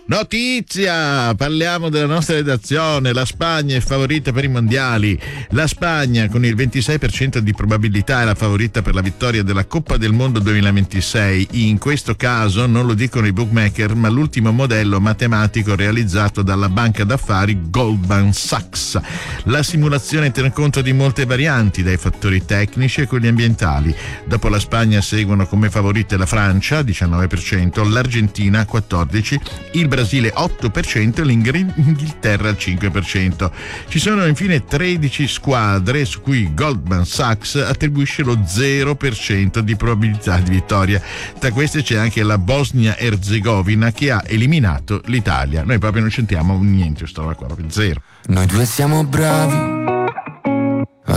Notizia! Parliamo della nostra redazione. La Spagna è favorita per i mondiali. La Spagna con il 26% di probabilità è la favorita per la vittoria della Coppa del Mondo 2026. In questo caso non lo dicono i bookmaker, ma l'ultimo modello matematico realizzato dalla banca d'affari Goldman Sachs. La simulazione tiene conto di molte varianti, dai fattori tecnici a quelli ambientali. Dopo la Spagna seguono come favorite la Francia, 19%, l'Argentina, 14%, il Brasile 8% e l'Inghilterra 5%. Ci sono infine 13 squadre su cui Goldman Sachs attribuisce lo 0% di probabilità di vittoria. Tra queste c'è anche la Bosnia-Erzegovina che ha eliminato l'Italia. Noi proprio non sentiamo niente, sto qua, proprio zero. Noi due siamo bravi